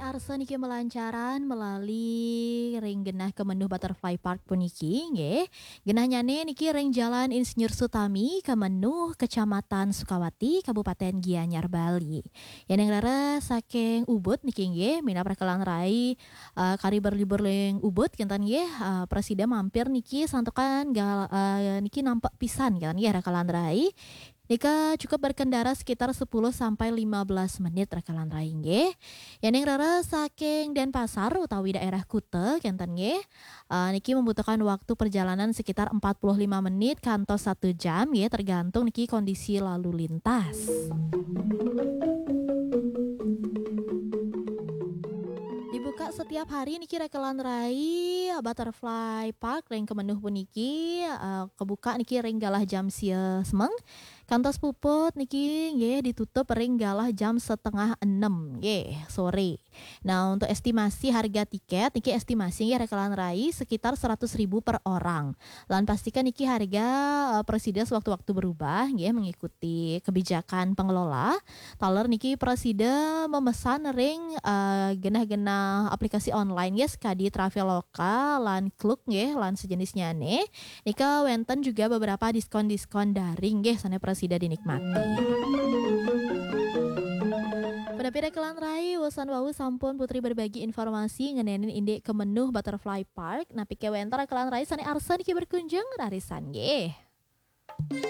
arsa niki melancaran melalui ring genah Kemenuh Butterfly Park puniki nggih. Genah nyane niki ring Jalan Insinyur Sutami Kemenuh Kecamatan Sukawati Kabupaten Gianyar Bali. Yang rara saking Ubud niki nggih mina perkelan rai kari berlibur ling Ubud kinten nggih presiden mampir niki santukan niki nampak pisan kan nggih rakalan rai. Nika cukup berkendara sekitar 10 sampai 15 menit rakalan rai nggih. Yang rara saking Denpasar utawi daerah Kute kinten nggih. Niki membutuhkan waktu perjalanan sekitar 45 menit kantos 1 jam ya tergantung niki kondisi lalu lintas. Dibuka setiap hari niki rekelan rai Butterfly Park ring Kemenuh puniki kebuka niki ring galah jam sia semeng. Kantos puput niki nggih ditutup ring galah jam 5:30 nggih sore. Nah, untuk estimasi harga tiket niki estimasi nggih rekelan rai sekitar 100.000 per orang. Lan pastikan niki harga presiden sewaktu-waktu berubah nggih mengikuti kebijakan pengelola. Taler niki presiden memesan ring genah-genah aplikasi online ya sekadi Traveloka lan Klook nggih lan sejenisnya nih. Nika wenten juga beberapa diskon-diskon daring nggih sane presiden dinikmati. Penepi rekelan rai wasan wau sampun putri berbagi informasi ngenenin indek Kemenuh Butterfly Park. Napi kewenter rekelan rai sane arsa niki berkunjung rarisan nggih.